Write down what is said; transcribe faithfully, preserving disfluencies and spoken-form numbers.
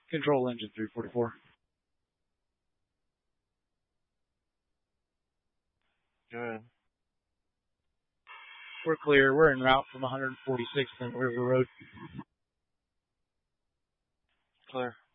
Control engine three forty-four. Go ahead. We're clear. We're en route from one forty-sixth and River Road. Clear.